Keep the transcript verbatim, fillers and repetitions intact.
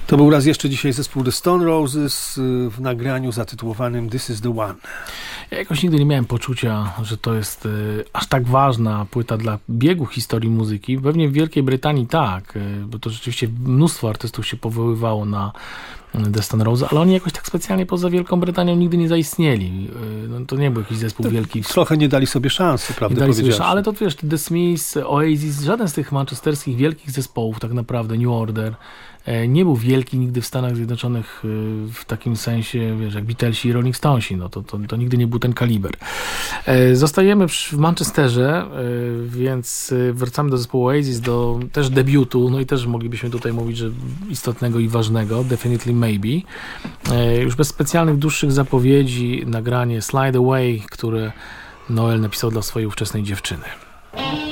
To był raz jeszcze dzisiaj zespół The Stone Roses w nagraniu zatytułowanym This is the One. Ja jakoś nigdy nie miałem poczucia, że to jest y, aż tak ważna płyta dla biegu historii muzyki. Pewnie w Wielkiej Brytanii tak, y, bo to rzeczywiście mnóstwo artystów się powoływało na The Stone Roses, ale oni jakoś tak specjalnie poza Wielką Brytanią nigdy nie zaistnieli. Y, no, to nie był jakiś zespół to wielki. Trochę nie dali sobie szansy, prawdę powiedziawszy. Ale to wiesz, The Smiths, Oasis, żaden z tych manchesterskich wielkich zespołów tak naprawdę, New Order, nie był wielki nigdy w Stanach Zjednoczonych w takim sensie, wiesz, jak Beatlesi i Rolling Stonesi, no to, to, to nigdy nie był ten kaliber. Zostajemy w Manchesterze, więc wracamy do zespołu Oasis, do też debiutu, no i też moglibyśmy tutaj mówić, że istotnego i ważnego, Definitely Maybe. Już bez specjalnych, dłuższych zapowiedzi, nagranie Slide Away, które Noel napisał dla swojej ówczesnej dziewczyny.